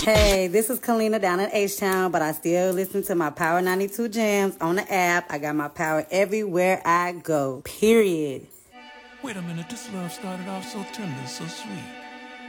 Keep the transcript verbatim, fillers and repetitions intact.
Hey, this is Kalina down in H-Town, but I still listen to my Power ninety-two Jams on the app. I got my power everywhere I go, period. Wait a minute, this love started off so tender, so sweet.